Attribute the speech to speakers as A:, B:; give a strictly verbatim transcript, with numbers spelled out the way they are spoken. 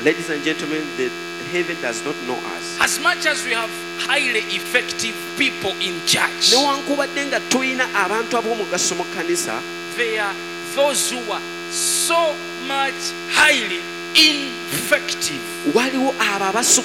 A: Ladies and gentlemen, the heaven does not know us.
B: As much as we have highly effective people in church,
A: Newankubadde nga tulina abantu ab'omugaso mu kkanisa,
B: there are those who are so much highly ineffective.
A: waliwo abo abasukka